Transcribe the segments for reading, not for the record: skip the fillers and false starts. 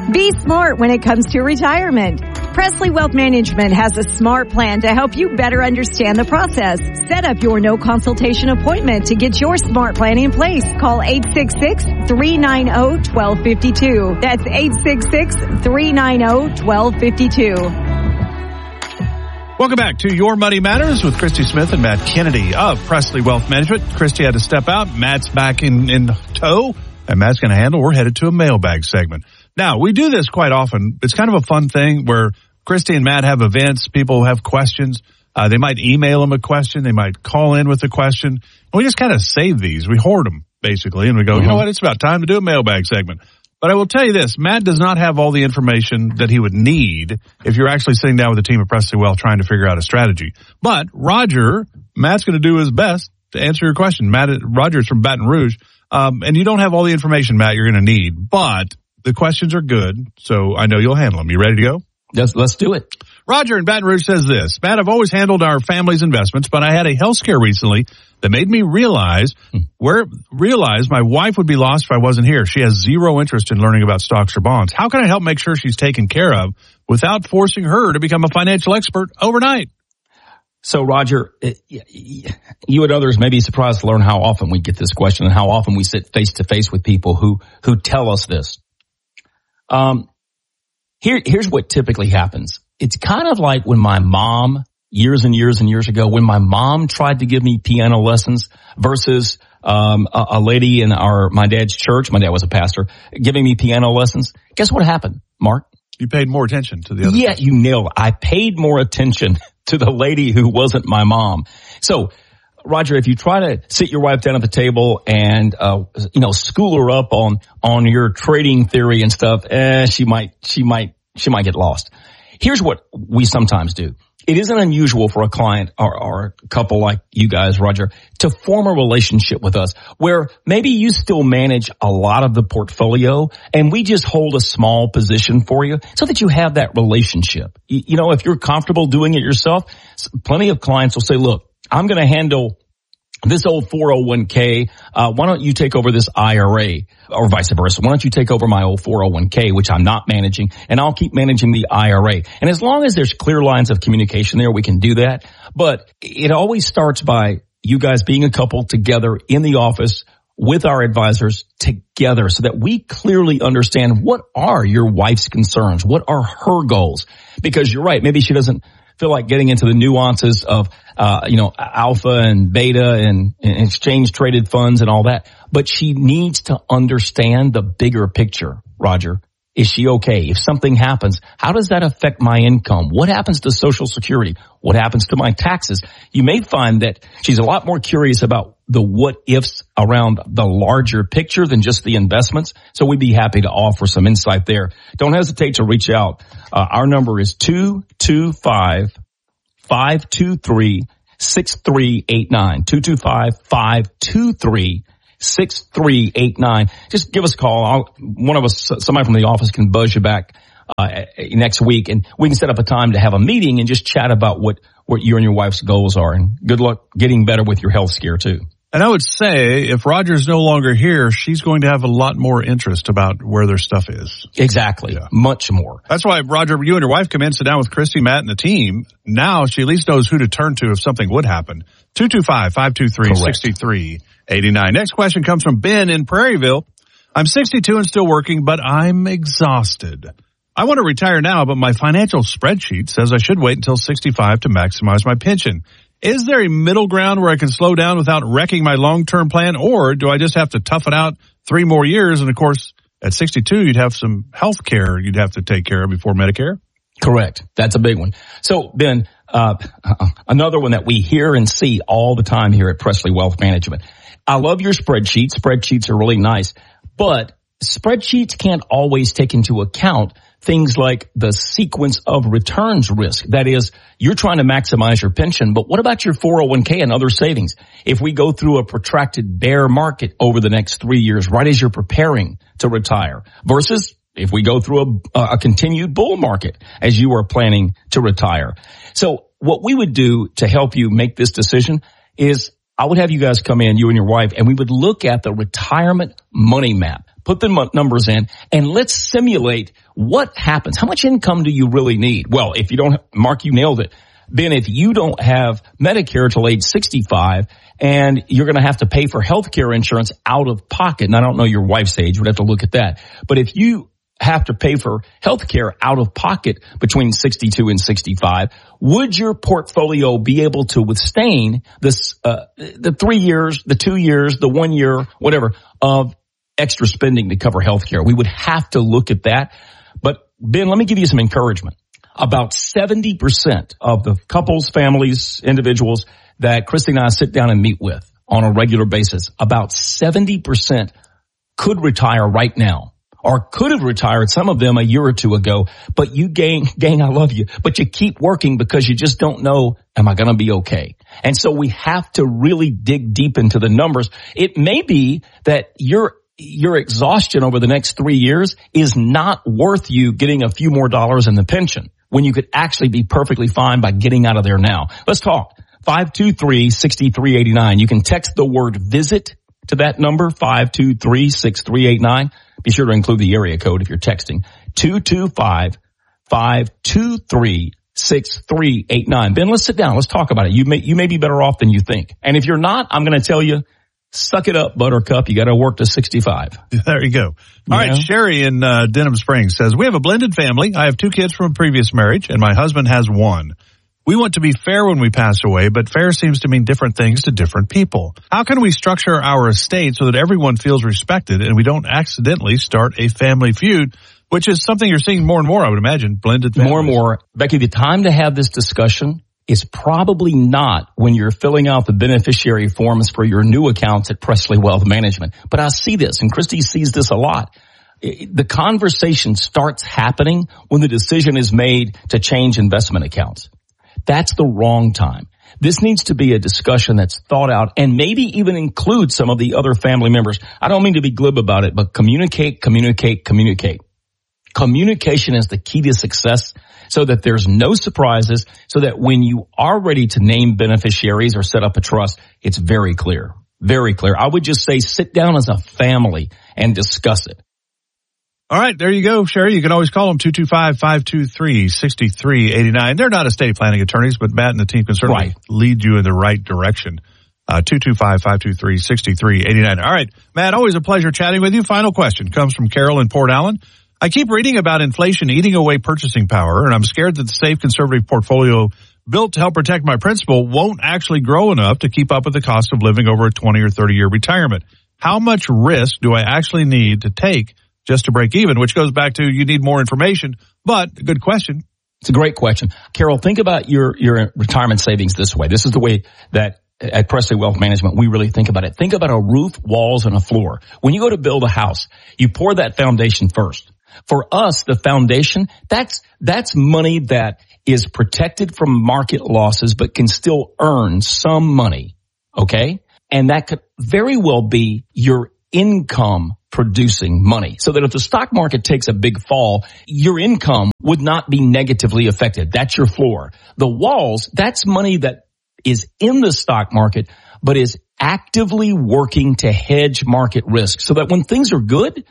Be smart when it comes to retirement. Presley Wealth Management has a smart plan to help you better understand the process. Set up your no consultation appointment to get your smart plan in place. Call 866-390-1252. That's 866-390-1252. Welcome back to Your Money Matters with Christy Smith and Matt Kennedy of Presley Wealth Management. Christy had to step out. Matt's back in tow, and Matt's going to handle. We're headed to a mailbag segment. Now, we do this quite often. It's kind of a fun thing where Christy and Matt have events. People have questions. They might email them a question. They might call in with a question. And we just kind of save these. We hoard them, basically, and we go, you know what? It's about time to do a mailbag segment. But I will tell you this, Matt does not have all the information that he would need if you're actually sitting down with a team of Presley Wealth trying to figure out a strategy. But Matt's going to do his best to answer your question. Roger's from Baton Rouge. And you don't have all the information, Matt, you're going to need. But the questions are good, so I know you'll handle them. You ready to go? Let's do it. Roger in Baton Rouge says this, Matt, I've always handled our family's investments, but I had a health scare recently that made me realize my wife would be lost if I wasn't here. She has zero interest in learning about stocks or bonds. How can I help make sure she's taken care of without forcing her to become a financial expert overnight? So, Roger, you and others may be surprised to learn how often we get this question and how often we sit face to face with people who tell us this. Here's what typically happens. It's kind of like when my mom, years and years and years ago, when my mom tried to give me piano lessons versus a lady in my dad's church. My dad was a pastor, giving me piano lessons. Guess what happened, Mark? You paid more attention to the other. Yeah, you nailed it. I paid more attention to the lady who wasn't my mom. So, Roger, if you try to sit your wife down at the table and, school her up on your trading theory and stuff, she might get lost. Here's what we sometimes do. It isn't unusual for a client or a couple like you guys, Roger, to form a relationship with us where maybe you still manage a lot of the portfolio and we just hold a small position for you so that you have that relationship. If you're comfortable doing it yourself, plenty of clients will say, look, I'm going to handle this old 401k, why don't you take over this IRA, or vice versa? Why don't you take over my old 401k, which I'm not managing, and I'll keep managing the IRA. And as long as there's clear lines of communication there, we can do that. But it always starts by you guys being a couple together in the office with our advisors together so that we clearly understand what are your wife's concerns, what are her goals. Because you're right, maybe she doesn't feel like getting into the nuances of, alpha and beta and exchange traded funds and all that. But she needs to understand the bigger picture, Roger. Is she okay? If something happens, how does that affect my income? What happens to Social Security? What happens to my taxes? You may find that she's a lot more curious about the what ifs around the larger picture than just the investments. So we'd be happy to offer some insight there. Don't hesitate to reach out. Our number is 225-523-6389. 225-523-6389. Just give us a call. Somebody from the office can buzz you back next week, and we can set up a time to have a meeting and just chat about what you and your wife's goals are. And good luck getting better with your health scare too. And I would say if Roger's no longer here, she's going to have a lot more interest about where their stuff is. Exactly. Yeah. Much more. That's why, Roger, you and your wife come in, sit down with Christy, Matt, and the team. Now she at least knows who to turn to if something would happen. 225-523-6389. Next question comes from Ben in Prairieville. I'm 62 and still working, but I'm exhausted. I want to retire now, but my financial spreadsheet says I should wait until 65 to maximize my pension. Is there a middle ground where I can slow down without wrecking my long-term plan, or do I just have to tough it out 3 more years? And, of course, at 62, you'd have some health care you'd have to take care of before Medicare. Correct. That's a big one. So, Ben, another one that we hear and see all the time here at Presley Wealth Management. I love your spreadsheets. Spreadsheets are really nice, but spreadsheets can't always take into account things like the sequence of returns risk. That is, you're trying to maximize your pension, but what about your 401k and other savings? If we go through a protracted bear market over the next 3 years, right as you're preparing to retire, versus if we go through a continued bull market as you are planning to retire. So what we would do to help you make this decision is I would have you guys come in, you and your wife, and we would look at the retirement money map. put the numbers in, and let's simulate what happens. How much income do you really need? Well, if you don't, Mark, you nailed it. Ben, if you don't have Medicare till age 65 and you're going to have to pay for health care insurance out of pocket, and I don't know your wife's age, we'd have to look at that. But if you have to pay for health care out of pocket between 62 and 65, would your portfolio be able to withstand this, the 3 years, the 2 years, the 1 year, whatever, of extra spending to cover health care? We would have to look at that. But Ben, let me give you some encouragement. About 70% of the couples, families, individuals that Christy and I sit down and meet with on a regular basis, about 70% could retire right now, or could have retired, some of them a year or two ago. But you gang, I love you, but you keep working because you just don't know, am I going to be okay? And so we have to really dig deep into the numbers. It may be that your exhaustion over the next 3 years is not worth you getting a few more dollars in the pension, when you could actually be perfectly fine by getting out of there now. Let's talk. 523-6389. You can text the word visit to that number, 523-6389. Be sure to include the area code if you're texting. 225-523-6389. Ben, let's sit down. Let's talk about it. You may be better off than you think. And if you're not, I'm going to tell you, suck it up, Buttercup. You got to work to 65. There you go. All right. Sherry in Denham Springs says, we have a blended family. I have 2 kids from a previous marriage, and my husband has 1. We want to be fair when we pass away, but fair seems to mean different things to different people. How can we structure our estate so that everyone feels respected and we don't accidentally start a family feud, which is something you're seeing more and more, I would imagine, blended families. More and more. Becky, the time to have this discussion is probably not when you're filling out the beneficiary forms for your new accounts at Presley Wealth Management. But I see this, and Christy sees this a lot. The conversation starts happening when the decision is made to change investment accounts. That's the wrong time. This needs to be a discussion that's thought out and maybe even include some of the other family members. I don't mean to be glib about it, but communicate. Communication is the key to success, so that there's no surprises, so that when you are ready to name beneficiaries or set up a trust, it's very clear. Very clear. I would just say sit down as a family and discuss it. All right, there you go, Sherry. You can always call them 225-523-6389. They're not estate planning attorneys, but Matt and the team can certainly lead you in the right direction. 225-523-6389. All right, Matt, always a pleasure chatting with you. Final question comes from Carol in Port Allen. I keep reading about inflation eating away purchasing power, and I'm scared that the safe conservative portfolio built to help protect my principal won't actually grow enough to keep up with the cost of living over a 20 or 30-year retirement. How much risk do I actually need to take just to break even? Which goes back to you need more information, but a good question. It's a great question. Carol, think about your retirement savings this way. This is the way that at Presley Wealth Management, we really think about it. Think about a roof, walls, and a floor. When you go to build a house, you pour that foundation first. For us, the foundation, that's money that is protected from market losses, but can still earn some money. Okay? And that could very well be your income producing money. So that if the stock market takes a big fall, your income would not be negatively affected. That's your floor. The walls, that's money that is in the stock market, but is actively working to hedge market risk, so that when things are good,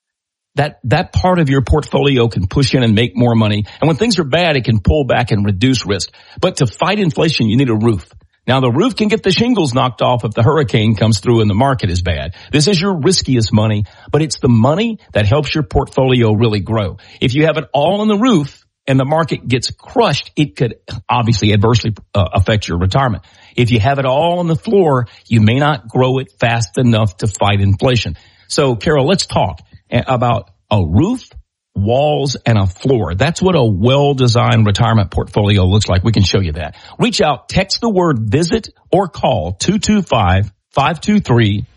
that part of your portfolio can push in and make more money. And when things are bad, it can pull back and reduce risk. But to fight inflation, you need a roof. Now, the roof can get the shingles knocked off if the hurricane comes through and the market is bad. This is your riskiest money, but it's the money that helps your portfolio really grow. If you have it all on the roof and the market gets crushed, it could obviously adversely affect your retirement. If you have it all on the floor, you may not grow it fast enough to fight inflation. So, Carol, let's talk about a roof, walls, and a floor. That's what a well-designed retirement portfolio looks like. We can show you that. Reach out, text the word visit, or call 225-523-6389.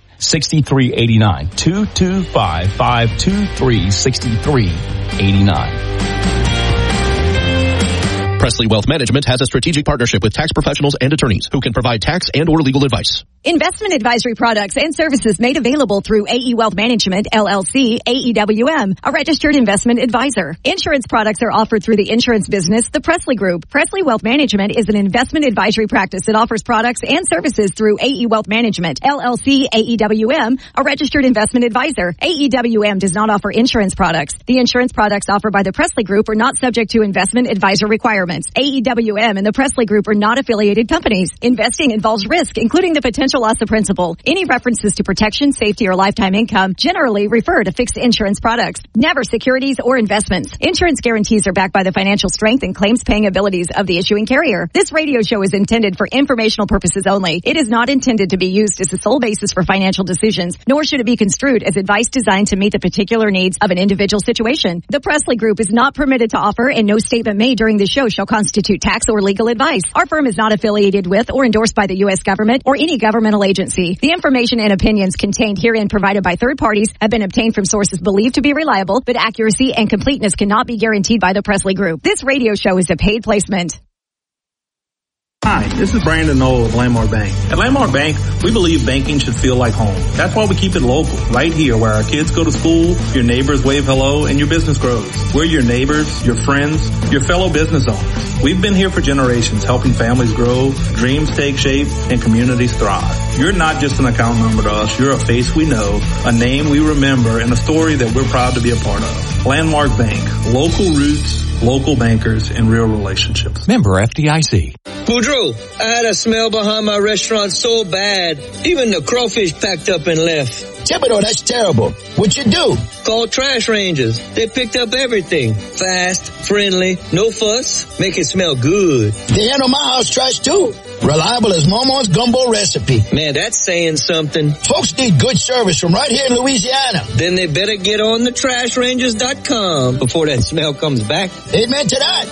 225-523-6389. Presley Wealth Management has a strategic partnership with tax professionals and attorneys who can provide tax and or legal advice. Investment advisory products and services made available through AE Wealth Management, LLC, AEWM, a registered investment advisor. Insurance products are offered through the insurance business, the Presley Group. Presley Wealth Management is an investment advisory practice that offers products and services through AE Wealth Management, LLC, AEWM, a registered investment advisor. AEWM does not offer insurance products. The insurance products offered by the Presley Group are not subject to investment advisor requirements. AEWM and the Presley Group are not affiliated companies. Investing involves risk, including the potential loss of principal. Any references to protection, safety, or lifetime income generally refer to fixed insurance products, never securities or investments. Insurance guarantees are backed by the financial strength and claims paying abilities of the issuing carrier. This radio show is intended for informational purposes only. It is not intended to be used as the sole basis for financial decisions, nor should it be construed as advice designed to meet the particular needs of an individual situation. The Presley Group is not permitted to offer, and no statement made during this show shall constitute tax or legal advice. Our firm is not affiliated with or endorsed by the U.S. government or any governmental agency. The information and opinions contained herein provided by third parties have been obtained from sources believed to be reliable, but accuracy and completeness cannot be guaranteed by the Presley Group. This radio show is a paid placement. Hi, this is Brandon Knoll of Landmark Bank. At Landmark Bank, we believe banking should feel like home. That's why we keep it local, right here where our kids go to school, your neighbors wave hello, and your business grows. We're your neighbors, your friends, your fellow business owners. We've been here for generations, helping families grow, dreams take shape, and communities thrive. You're not just an account number to us. You're a face we know, a name we remember, and a story that we're proud to be a part of. Landmark Bank, local roots, local bankers, and real relationships. Member FDIC. Boudreaux, I had a smell behind my restaurant so bad, even the crawfish packed up and left. Thibodeau, that's terrible. What'd you do? Called Trash Rangers. They picked up everything. Fast, friendly, no fuss, make it smell good. They handle my house trash too. Reliable as Momo's gumbo recipe. Man, that's saying something. Folks need good service from right here in Louisiana. Then they better get on the TrashRangers.com before that smell comes back. Amen to that.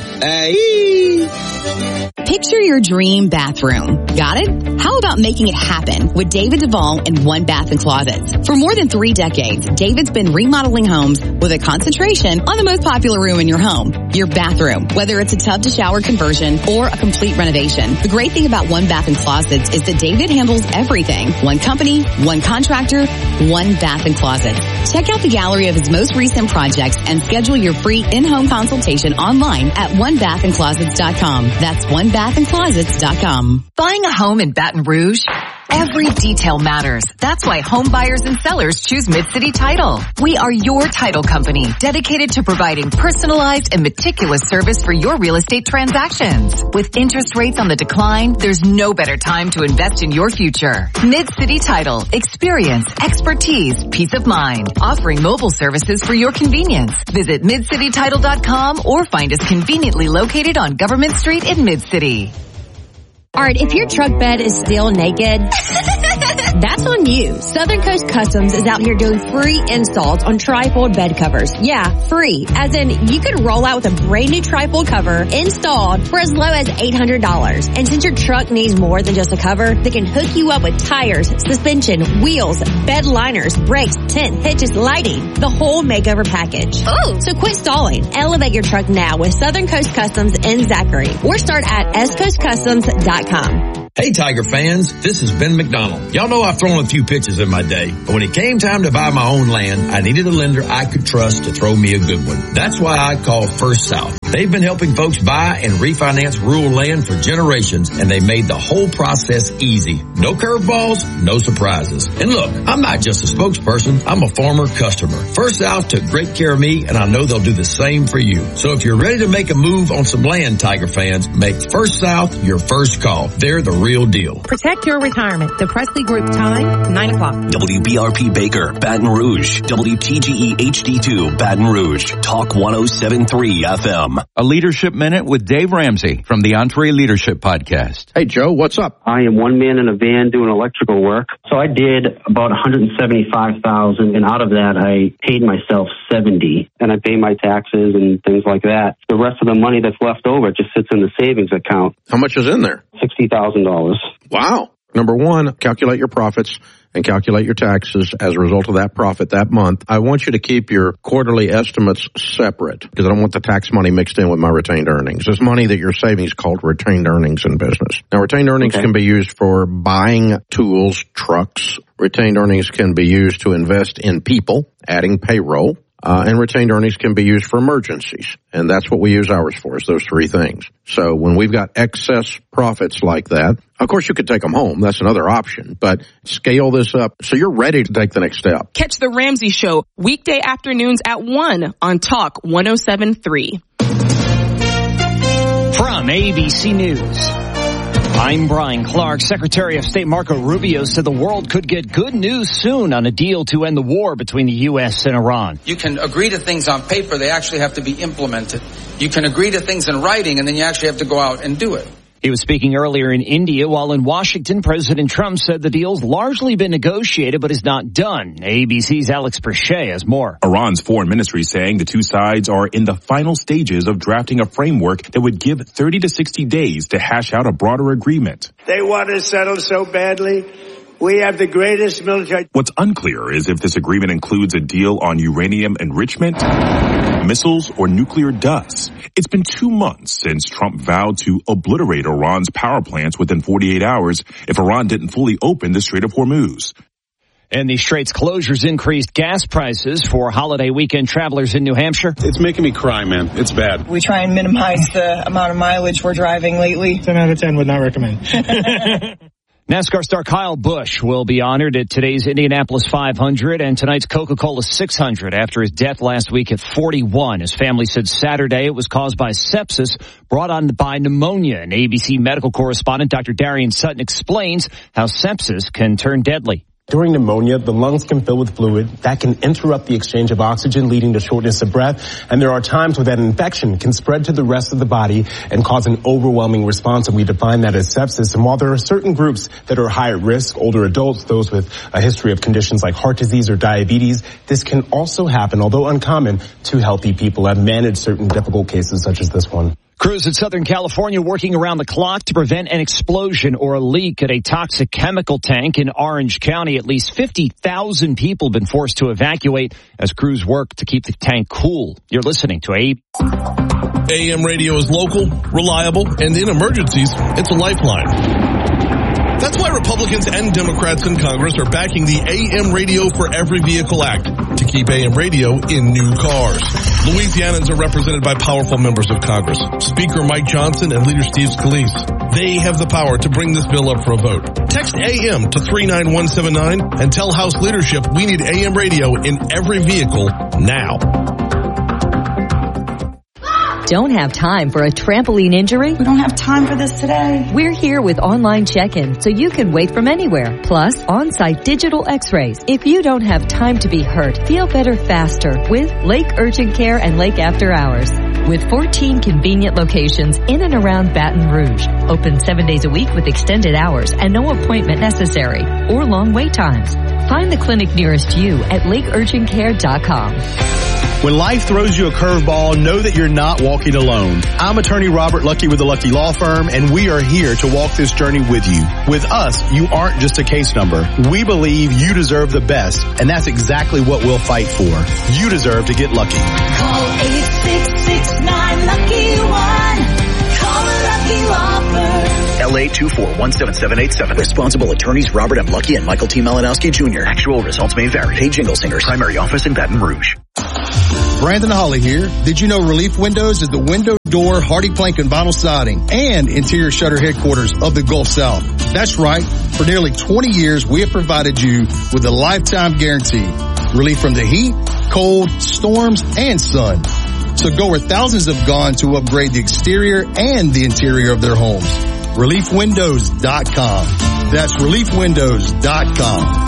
Aye. Picture your dream bathroom. Got it? How about making it happen with David Duvall and One Bath and Closets? For more than 3 decades, David's been remodeling homes with a concentration on the most popular room in your home, your bathroom, whether it's a tub to shower conversion or a complete renovation. The great thing about One Bath and Closets is that David handles everything. One company, one contractor, One Bath and Closets. Check out the gallery of his most recent projects and schedule your free in-home consultation online at onebathandclosets.com. That's onebathandclosets.com. Buying a home in Baton Rouge? Every detail matters. That's why home buyers and sellers choose Mid-City Title. We are your title company, dedicated to providing personalized and meticulous service for your real estate transactions. With interest rates on the decline, there's no better time to invest in your future. Mid-City Title. Experience, expertise, peace of mind. Offering mobile services for your convenience. Visit midcitytitle.com or find us conveniently located on Government Street in Mid-City. Alright, if your truck bed is still naked, that's on you. Southern Coast Customs is out here doing free installs on trifold bed covers. Yeah, free. As in, you could roll out with a brand new trifold cover installed for as low as $800. And since your truck needs more than just a cover, they can hook you up with tires, suspension, wheels, bed liners, brakes, tent, hitches, lighting, the whole makeover package. Oh! So quit stalling. Elevate your truck now with Southern Coast Customs in Zachary. Or start at scoastcustoms.com. Hey Tiger fans, this is Ben McDonald. Y'all know I've thrown a few pitches in my day, but when it came time to buy my own land, I needed a lender I could trust to throw me a good one. That's why I called First South. They've been helping folks buy and refinance rural land for generations, and they made the whole process easy. No curveballs, no surprises. And look, I'm not just a spokesperson, I'm a former customer. First South took great care of me, and I know they'll do the same for you. So if you're ready to make a move on some land, Tiger fans, make First South your first call. They're the real deal. Protect your retirement. The Presley Group time, 9 o'clock. WBRP Baker, Baton Rouge. WTGE HD2, Baton Rouge. Talk 107.3 FM. A Leadership Minute with Dave Ramsey from the Entree Leadership Podcast. Hey, Joe, what's up? I am one man in a van doing electrical work. So I did about $175,000, and out of that, I paid myself $70,000, and I pay my taxes and things like that. The rest of the money that's left over just sits in the savings account. How much is in there? $60,000. Wow. Number one, calculate your profits and calculate your taxes as a result of that profit that month, I want you to keep your quarterly estimates separate because I don't want the tax money mixed in with my retained earnings. This money that you're saving is called retained earnings in business. Now, retained earnings can be used for buying tools, trucks. Retained earnings can be used to invest in people, adding payroll. And retained earnings can be used for emergencies. And that's what we use ours for, is those three things. So when we've got excess profits like that, of course you could take them home. That's another option. But scale this up so you're ready to take the next step. Catch The Ramsey Show weekday afternoons at 1 on Talk 107.3. From ABC News, I'm Brian Clark. Secretary of State Marco Rubio said the world could get good news soon on a deal to end the war between the U.S. and Iran. You can agree to things on paper. They actually have to be implemented. You can agree to things in writing, and then you actually have to go out and do it. He was speaking earlier in India, while in Washington, President Trump said the deal's largely been negotiated but is not done. ABC's Alex Perche has more. Iran's foreign ministry saying the two sides are in the final stages of drafting a framework that would give 30 to 60 days to hash out a broader agreement. They want to settle so badly. We have the greatest military. What's unclear is if this agreement includes a deal on uranium enrichment, missiles, or nuclear dust. It's been 2 months since Trump vowed to obliterate Iran's power plants within 48 hours if Iran didn't fully open the Strait of Hormuz. And the Strait's closures increased gas prices for holiday weekend travelers in New Hampshire. It's making me cry, man. It's bad. We try and minimize the amount of mileage we're driving lately. 10 out of 10 would not recommend. NASCAR star Kyle Busch will be honored at today's Indianapolis 500 and tonight's Coca-Cola 600 after his death last week at 41. His family said Saturday it was caused by sepsis brought on by pneumonia. And ABC medical correspondent Dr. Darian Sutton explains how sepsis can turn deadly. During pneumonia, the lungs can fill with fluid that can interrupt the exchange of oxygen, leading to shortness of breath. And there are times where that infection can spread to the rest of the body and cause an overwhelming response. And we define that as sepsis. And while there are certain groups that are high at risk, older adults, those with a history of conditions like heart disease or diabetes, this can also happen, although uncommon, to healthy people. I've managed certain difficult cases such as this one. Crews in Southern California working around the clock to prevent an explosion or a leak at a toxic chemical tank in Orange County. At least 50,000 people have been forced to evacuate as crews work to keep the tank cool. You're listening to AM radio is local, reliable, and in emergencies, it's a lifeline. That's why Republicans and Democrats in Congress are backing the AM Radio for Every Vehicle Act to keep AM radio in new cars. Louisianans are represented by powerful members of Congress, Speaker Mike Johnson and Leader Steve Scalise. They have the power to bring this bill up for a vote. Text AM to 39179 and tell House leadership we need AM radio in every vehicle now. Don't have time for a trampoline injury? We don't have time for this today. We're here with online check-in so you can wait from anywhere. Plus, on-site digital x-rays. If you don't have time to be hurt, feel better faster with Lake Urgent Care and Lake After Hours. With 14 convenient locations in and around Baton Rouge. Open 7 days a week with extended hours and no appointment necessary or long wait times. Find the clinic nearest you at lakeurgentcare.com. When life throws you a curveball, know that you're not walking alone. I'm attorney Robert Lucky with the Lucky Law Firm, and we are here to walk this journey with you. With us, you aren't just a case number. We believe you deserve the best, and that's exactly what we'll fight for. You deserve to get lucky. Call 866-9-LUCKY-1. Call a Lucky Law Firm. LA 2417787. Responsible attorneys Robert M. Lucky and Michael T. Malinowski Jr. Actual results may vary. Paid Jingle Singers. Primary office in Baton Rouge. Brandon Holly here. Did you know Relief Windows is the window, door, hardy plank, and vinyl siding and interior shutter headquarters of the Gulf South? That's right. For nearly 20 years, we have provided you with a lifetime guarantee. Relief from the heat, cold, storms, and sun. So go where thousands have gone to upgrade the exterior and the interior of their homes. ReliefWindows.com. That's ReliefWindows.com.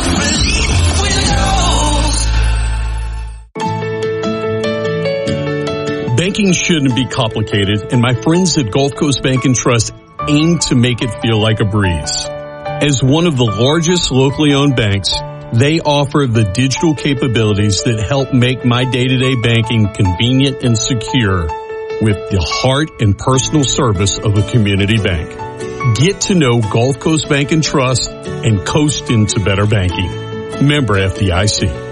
Banking shouldn't be complicated, and my friends at Gulf Coast Bank and Trust aim to make it feel like a breeze. As one of the largest locally owned banks, they offer the digital capabilities that help make my day-to-day banking convenient and secure with the heart and personal service of a community bank. Get to know Gulf Coast Bank and Trust and coast into better banking. Member FDIC.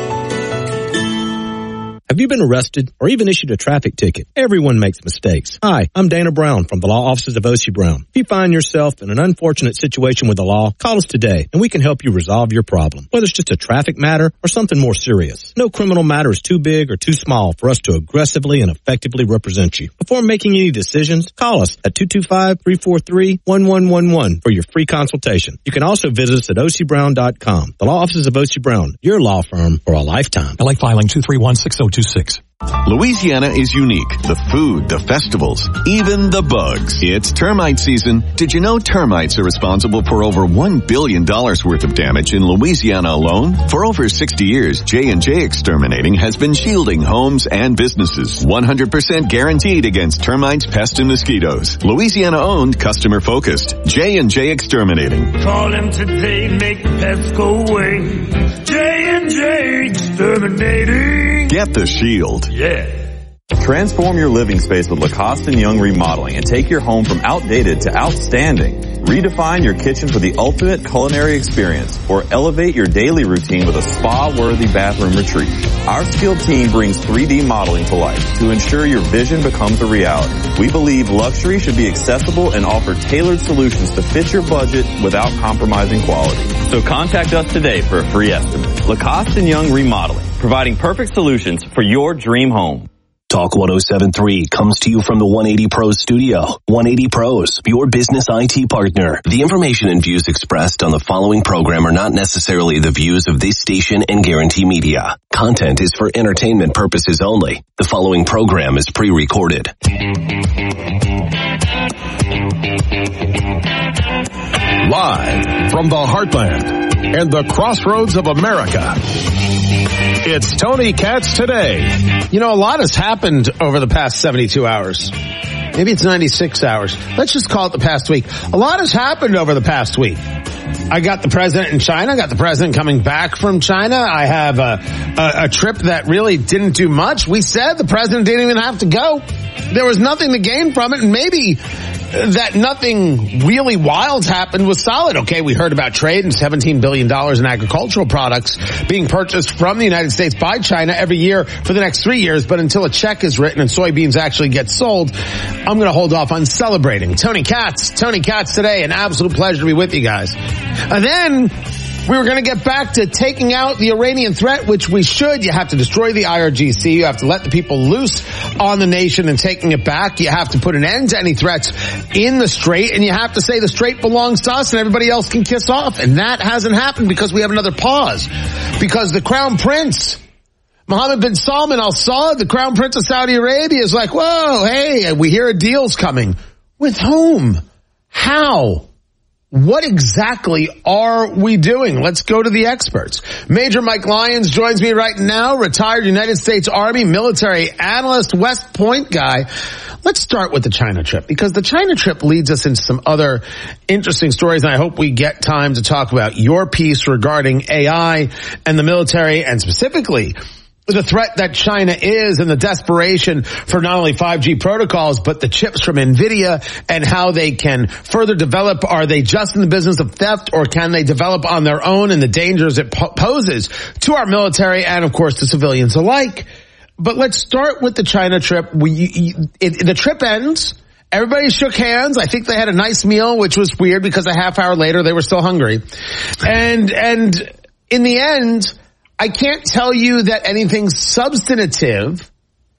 Have you been arrested or even issued a traffic ticket? Everyone makes mistakes. Hi, I'm Dana Brown from the law offices of O.C. Brown. If you find yourself in an unfortunate situation with the law, call us today and we can help you resolve your problem, whether it's just a traffic matter or something more serious. No criminal matter is too big or too small for us to aggressively and effectively represent you. Before making any decisions, call us at 225-343-1111 for your free consultation. You can also visit us at ocbrown.com. The law offices of O.C. Brown, your law firm for a lifetime. LA filing 2316026. Louisiana is unique. The food, the festivals, even the bugs. It's termite season. Did you know termites are responsible for over $1 billion worth of damage in Louisiana alone? For over 60 years, J&J Exterminating has been shielding homes and businesses. 100% guaranteed against termites, pests, and mosquitoes. Louisiana-owned, customer-focused. J&J Exterminating. Call them today, make the pests go away. J&J Exterminating. Get the shield. Yeah. Transform your living space with Lacoste & Young Remodeling and take your home from outdated to outstanding. Redefine your kitchen for the ultimate culinary experience or elevate your daily routine with a spa-worthy bathroom retreat. Our skilled team brings 3D modeling to life to ensure your vision becomes a reality. We believe luxury should be accessible and offer tailored solutions to fit your budget without compromising quality. So contact us today for a free estimate. Lacoste & Young Remodeling, providing perfect solutions for your dream home. Talk 107.3 comes to you from the 180 Pros studio. 180 Pros, your business IT partner. The information and views expressed on the following program are not necessarily the views of this station and Guarantee Media. Content is for entertainment purposes only. The following program is pre-recorded. Live from the heartland and the crossroads of America, it's Tony Katz Today. You know, a lot has happened over the past 72 hours. Maybe it's 96 hours. Let's just call it the past week. A lot has happened over the past week. I got the president in China. I got the president coming back from China. I have a trip that really didn't do much. We said the president didn't even have to go. There was nothing to gain from it, and maybe that nothing really wild happened was solid. Okay, we heard about trade and $17 billion in agricultural products being purchased from the United States by China every year for the next 3 years, but until a check is written and soybeans actually get sold, I'm going to hold off on celebrating. Tony Katz Today, an absolute pleasure to be with you guys. And then we were going to get back to taking out the Iranian threat, which we should. You have to destroy the IRGC. You have to let the people loose on the nation and taking it back. You have to put an end to any threats in the Strait, and you have to say the Strait belongs to us and everybody else can kiss off. And that hasn't happened because we have another pause. Because the Crown Prince, Mohammed bin Salman Al Saud, the Crown Prince of Saudi Arabia, is like, whoa, hey, we hear a deal's coming. With whom? How? What exactly are we doing? Let's go to the experts. Major Mike Lyons joins me right now, retired United States Army military analyst, West Point guy. Let's start with the China trip, because the China trip leads us into some other interesting stories, and I hope we get time to talk about your piece regarding AI and the military, and specifically the threat that China is and the desperation for not only 5G protocols, but the chips from NVIDIA and how they can further develop. Are they just in the business of theft, or can they develop on their own, and the dangers it poses to our military and, of course, to civilians alike? But let's start with the China trip. The trip ends. Everybody shook hands. I think they had a nice meal, which was weird because a half hour later they were still hungry. And in the end, I can't tell you that anything substantive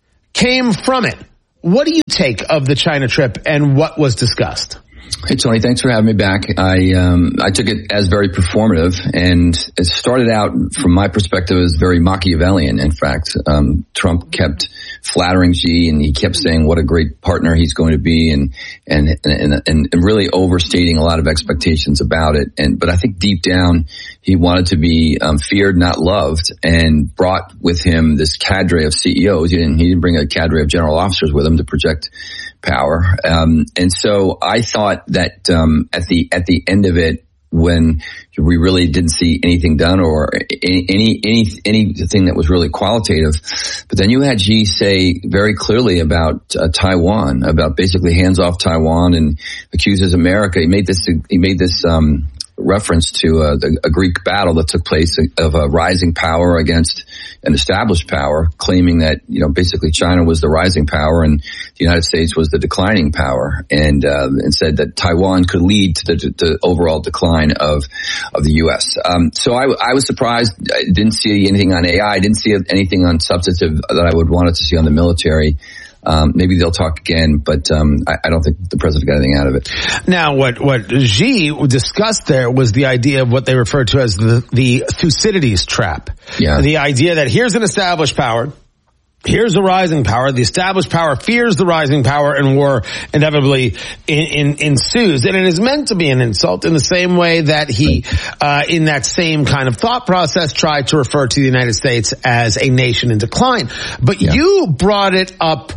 came from it. What do you take of the China trip and what was discussed? Hey, Tony, thanks for having me back. I took it as very performative, and it started out, from my perspective, as very Machiavellian. In fact, Trump kept flattering Xi, and he kept saying what a great partner he's going to be, and really overstating a lot of expectations about it. But I think deep down, he wanted to be feared, not loved, and brought with him this cadre of CEOs. He didn't bring a cadre of general officers with him to project power. And so I thought that at the end of it, when we really didn't see anything done or anything that was really qualitative. But then you had Xi say very clearly about Taiwan, about basically hands off Taiwan, and accuses America. He made this reference to a Greek battle that took place of a rising power against an established power, claiming that, basically China was the rising power and the United States was the declining power, and said that Taiwan could lead to the overall decline of the U.S. So I was surprised. I didn't see anything on AI. I didn't see anything on substantive that I would wanted to see on the military. Maybe they'll talk again, but I don't think the president got anything out of it. Now, what Xi discussed there was the idea of what they refer to as the Thucydides trap. Yeah. The idea that here's an established power, here's a rising power, the established power fears the rising power, and war inevitably ensues. And it is meant to be an insult in the same way that he, in that same kind of thought process, tried to refer to the United States as a nation in decline. But you brought it up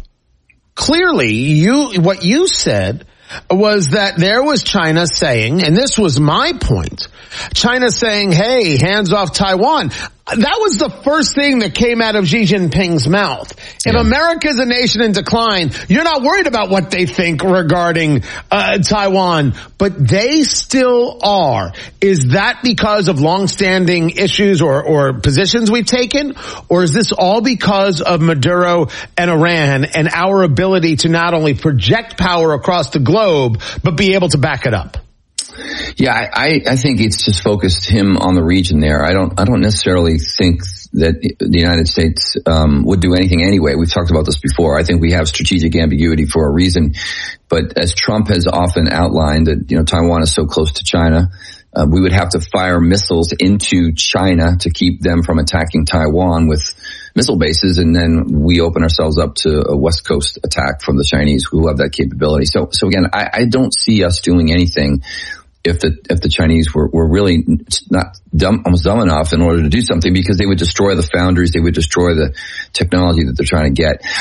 clearly. What you said was that there was China saying, and this was my point, China saying, hey, hands off Taiwan. That was the first thing that came out of Xi Jinping's mouth. If America is a nation in decline, you're not worried about what they think regarding Taiwan, but they still are. Is that because of longstanding issues or positions we've taken? Or is this all because of Maduro and Iran and our ability to not only project power across the globe, but be able to back it up? Yeah, I think it's just focused him on the region there. I don't necessarily think that the United States would do anything anyway. We've talked about this before. I think we have strategic ambiguity for a reason. But as Trump has often outlined that, Taiwan is so close to China, we would have to fire missiles into China to keep them from attacking Taiwan with missile bases, and then we open ourselves up to a West Coast attack from the Chinese who have that capability. So again, I don't see us doing anything if the Chinese were really not almost dumb enough in order to do something, because they would destroy the foundries, they would destroy the technology that they're trying to get.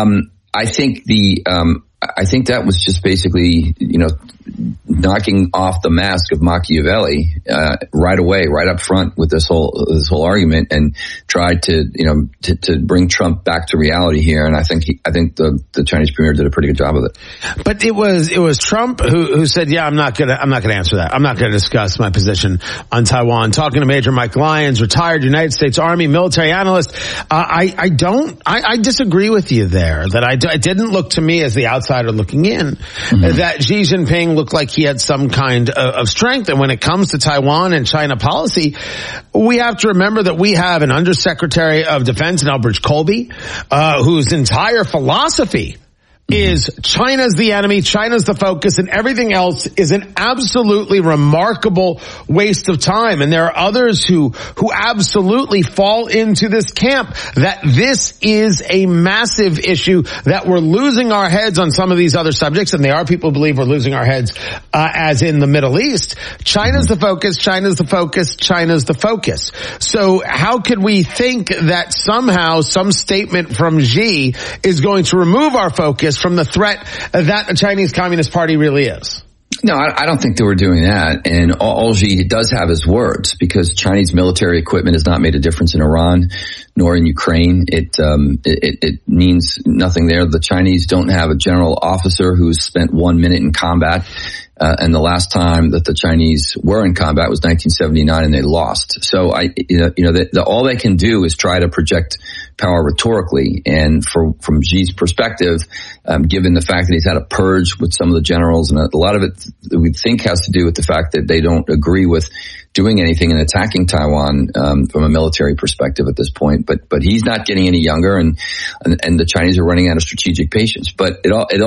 I think that was just basically, knocking off the mask of Machiavelli, right away, right up front with this whole argument, and tried to bring Trump back to reality here. And I think the Chinese premier did a pretty good job of it. But it was Trump who said, yeah, I'm not gonna answer that. I'm not gonna discuss my position on Taiwan. Talking to Major Mike Lyons, retired United States Army military analyst. I disagree with you there, that it didn't look to me as the outsider looking in, that Xi Jinping looked like he had some kind of strength. And when it comes to Taiwan and China policy, we have to remember that we have an Undersecretary of Defense in Elbridge Colby, whose entire philosophy is China's the enemy, China's the focus, and everything else is an absolutely remarkable waste of time. And there are others who absolutely fall into this camp, that this is a massive issue, that we're losing our heads on some of these other subjects, and there are people who believe we're losing our heads, as in the Middle East. China's the focus, China's the focus, China's the focus. So how could we think that somehow some statement from Xi is going to remove our focus from the threat that the Chinese Communist Party really is? No, I don't think they were doing that. And all Xi does have is words, because Chinese military equipment has not made a difference in Iran nor in Ukraine. It means nothing there. The Chinese don't have a general officer who's spent 1 minute in combat. And the last time that the Chinese were in combat was 1979, and they lost. So all they can do is try to project power rhetorically. And from Xi's perspective, given the fact that he's had a purge with some of the generals, and a lot of it we think has to do with the fact that they don't agree with doing anything in attacking Taiwan from a military perspective at this point. But he's not getting any younger, and the Chinese are running out of strategic patience. But it all